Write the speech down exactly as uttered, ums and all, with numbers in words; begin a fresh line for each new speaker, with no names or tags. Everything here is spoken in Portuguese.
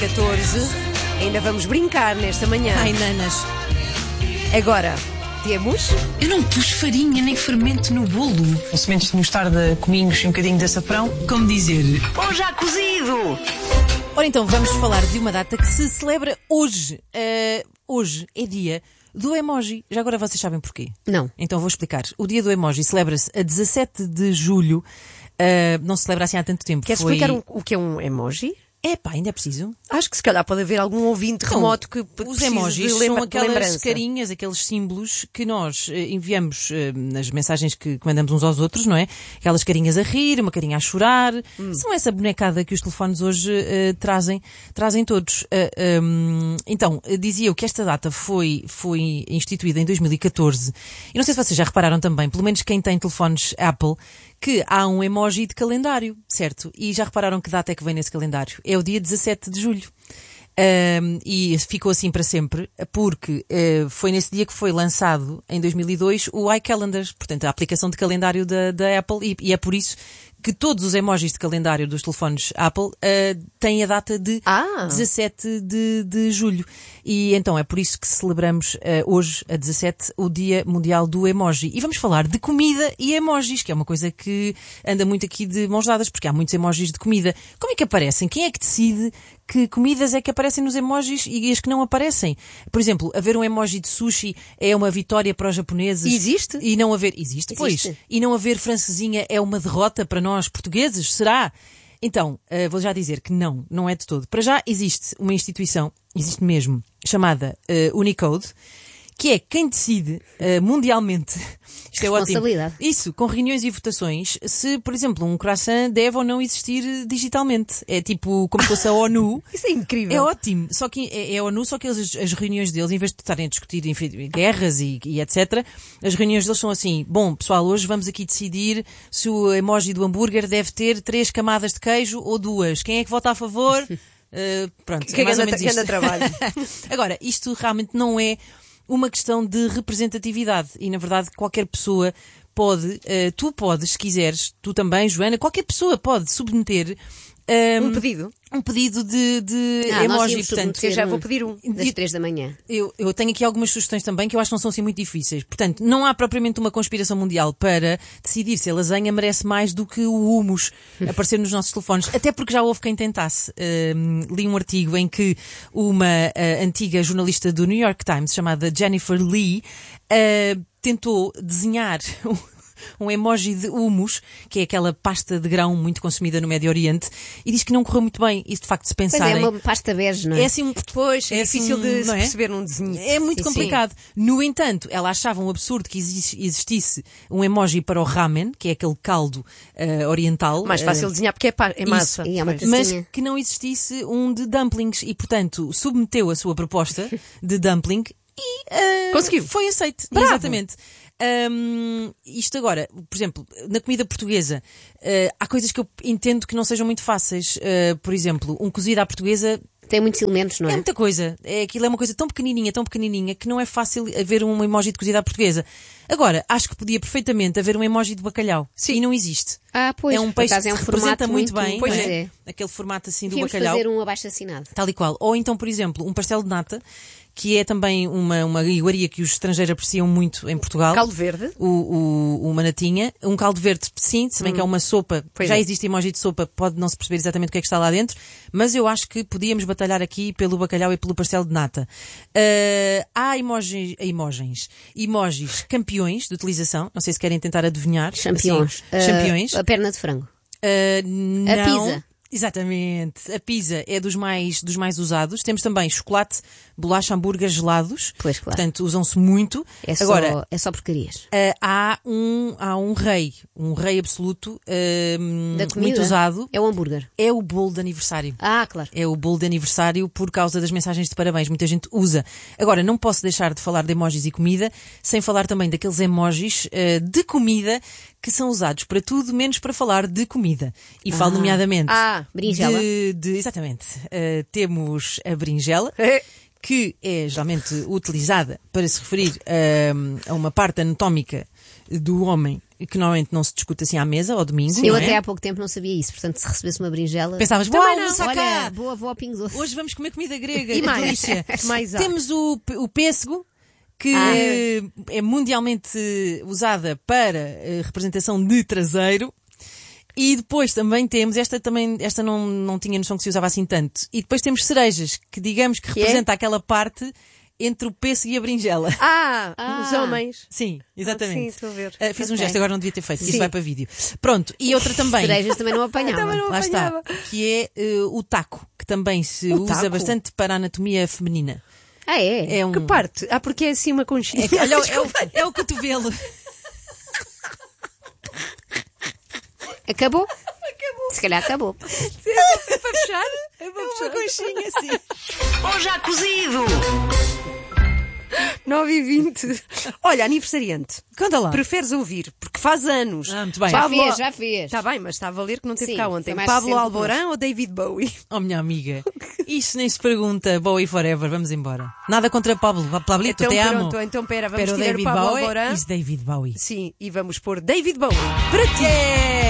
catorze, ainda vamos brincar nesta manhã.
Ai, nanas.
Agora, temos...
Eu não pus farinha nem fermento no bolo.
Sementes de mostarda, cominhos e um bocadinho de açafrão.
Como dizer...
Ou já cozido!
Ora então, vamos falar de uma data que se celebra hoje. Uh, hoje é dia do emoji. Já agora vocês sabem porquê?
Não.
Então vou explicar. O dia do emoji celebra-se a dezassete de julho. Uh, não se celebra assim há tanto tempo.
Queres
Foi...
explicar um, o que é um emoji?
É pá, ainda é preciso.
Acho que se calhar pode haver algum ouvinte
Então,
remoto que
os
precise
emojis
de lembra-
são aquelas
lembrança.
carinhas, aqueles símbolos que nós eh, enviamos eh, nas mensagens que, que mandamos uns aos outros, não é? Aquelas carinhas a rir, uma carinha a chorar. Hum. São essa bonecada que os telefones hoje eh, trazem, trazem todos. Uh, um, então, dizia eu que esta data foi, foi instituída em dois mil e catorze. E não sei se vocês já repararam também, pelo menos quem tem telefones Apple, que há um emoji de calendário, certo? E já repararam que data é que vem nesse calendário? É o dia dezassete de julho. Um, e ficou assim para sempre, porque uh, foi nesse dia que foi lançado, em dois mil e dois, o iCalendar, portanto, a aplicação de calendário da, da Apple, e, e é por isso que todos os emojis de calendário dos telefones Apple uh, têm a data de
Ah.
dezassete de julho. E então é por isso que celebramos uh, hoje, a dezassete, o Dia Mundial do Emoji. E vamos falar de comida e emojis, que é uma coisa que anda muito aqui de mãos dadas, porque há muitos emojis de comida. Como é que aparecem? Quem é que decide que comidas é que aparecem nos emojis e as que não aparecem? Por exemplo, haver um emoji de sushi é uma vitória para os japoneses.
Existe?
E não haver... Existe, pois.
Existe.
E não haver francesinha é uma derrota para nós portugueses? Será? Então, uh, vou já dizer que não, não é de todo. Para já existe uma instituição, existe mesmo, chamada uh, Unicode, que é quem decide uh, mundialmente, isto é ótimo,
Responsabilidade.
isso, com reuniões e votações, se, por exemplo, um croissant deve ou não existir digitalmente. É tipo, como se fosse a ONU.
Isso é incrível.
É ótimo. Só que é, é a ONU, só que eles, as reuniões deles, em vez de estarem a discutir enfim, guerras e, e etcétera, as reuniões deles são assim, bom, pessoal, hoje vamos aqui decidir se o emoji do hambúrguer deve ter três camadas de queijo ou duas. Quem é que vota a favor? Uh, pronto,
Que
é mais ou
grande-
menos isto.
grande trabalho.
Agora, isto realmente não é uma questão de representatividade e, na verdade, qualquer pessoa pode, uh, tu podes, se quiseres, tu também, Joana, qualquer pessoa pode submeter um,
Um pedido.
um pedido de, de
Ah, nós
emoji.
íamos
Portanto,
submeter
Eu já
um
vou pedir um.
das
E-
três da manhã.
eu, eu tenho aqui algumas sugestões também que eu acho que não são assim muito difíceis. Portanto, não há propriamente uma conspiração mundial para decidir se a lasanha merece mais do que o hummus aparecer nos nossos telefones. Até porque já houve quem tentasse. Um, li um artigo em que uma uh, antiga jornalista do New York Times, chamada Jennifer Lee, uh, tentou desenhar um emoji de hummus, que é aquela pasta de grão muito consumida no Médio Oriente, e diz que não correu muito bem. Isso, de facto, se
Pois é,
pensarem...
uma pasta bege, não é?
é assim um...
Pois, é,
É
difícil
assim,
de se
não é?
perceber num desenho.
É muito
Sim,
complicado. No entanto, ela achava um absurdo que exis- existisse um emoji para o ramen, que é aquele caldo eh, oriental.
sim. Mais fácil de desenhar porque é, pa- é massa.
E é uma
Pois.
Mas
Sim.
que não existisse um de dumplings e, portanto, submeteu a sua proposta de dumpling e eh,
Conseguiu.
foi aceite.
Bravo.
Exatamente. Hum, isto agora, por exemplo, na comida portuguesa, eh, há coisas que eu entendo que não sejam muito fáceis. Eh, por exemplo, um cozido à portuguesa
Tem muitos elementos, não
é
é?
muita coisa. É, aquilo é uma coisa tão pequenininha, tão pequenininha, que não é fácil haver um emoji de cozida à portuguesa. Agora, acho que podia perfeitamente haver um emoji de bacalhau.
Sim.
E não existe.
Ah, pois.
é um
por
peixe
acaso
que
é um
se representa
formato
muito
muito-
bem.
Pois
não
é.
Aquele formato assim do
Devíamos
bacalhau.
fazer um abaixo-assinado.
Tal e qual. Ou então, por exemplo, um pastel de nata, que é também uma, uma iguaria que os estrangeiros apreciam muito em Portugal.
Caldo verde.
O, o, uma natinha. Um caldo verde, sim, se bem que é uma sopa.
Pois
já
é.
existe emoji de sopa, pode não se perceber exatamente o que é que está lá dentro, mas eu acho que podíamos batalhar aqui pelo bacalhau e pelo pastel de nata. Ah, há emojis, emojis, emojis campeões de utilização, não sei se querem tentar adivinhar.
Champions.
Assim, champiões.
Ah, a perna de frango.
Ah, não.
pizza.
Exatamente. A pizza é dos mais, dos mais usados. Temos também chocolate, bolacha, hambúrguer gelados.
Pois, claro.
Portanto, usam-se muito.
É só,
Agora,
é só porcarias.
ah, há, um, há um rei, um rei absoluto, ah,
Da comida.
muito usado.
É o hambúrguer.
É o bolo de aniversário.
Ah, claro.
É o bolo de aniversário por causa das mensagens de parabéns. Muita gente usa. Agora, não posso deixar de falar de emojis e comida, sem falar também daqueles emojis uh, de comida que são usados para tudo, menos para falar de comida. E falo nomeadamente
Ah,
berinjela.
de, de- exatamente. Uh, temos a berinjela,
É.
que é geralmente utilizada para se referir um, a uma parte anatómica do homem, que normalmente não se discute assim à mesa, ao domingo.
Eu
não é?
até há pouco tempo não sabia isso, portanto, se recebesse uma berinjela.
Pensavas,
Também
uau,
não.
moussaka!
Olha, boa avó Pingos Doce.
Hoje vamos comer comida grega.
E
que
mais?
delícia.
Mais há?
Temos o, p- o pêssego, que
Ah.
eh, é mundialmente eh, usada para eh, representação de traseiro. E depois também temos, esta também, esta não, não tinha noção que se usava assim tanto. E depois temos cerejas, que digamos que,
Que é?
representa aquela parte entre o pêssego e a berinjela.
Ah,
Ah.
os homens.
Sim, exatamente.
Sim, estou a ver.
Uh, fiz um
Ok.
gesto, agora não devia ter feito, isso
Sim.
vai para vídeo. Pronto, e outra também.
Cerejas também não apanhava.
Também não
Lá está,
apanhava.
que é uh, o taco, que também se
O
usa
taco?
bastante para a anatomia feminina.
Ah, é?
É um...
Que parte? Ah, porque é assim uma conchinha.
É, que- olha, é, o, é o cotovelo.
Acabou? Acabou. Se calhar acabou.
Para fechar? É para
Uma conchinha assim.
Ou já cozido!
nove e vinte. Olha, aniversariante.
Conta lá.
Preferes ouvir? Porque faz anos.
Ah, muito bem.
Já
Pablo-
fez, já fez.
Está bem, mas está a valer que não teve
Sim,
cá
foi
ontem.
mais
Pablo
recente que
Alborán ou David Bowie?
Oh, minha amiga, isto nem se pergunta. Bowie forever, vamos embora. Nada contra Pablo. Pablito,
Então
te amo.
pronto, então pera, vamos
Pero
tirar
David
o Pablo
Bowie
Alborán.
is David Bowie.
Sim, e vamos pôr David Bowie para ti.
Yeah!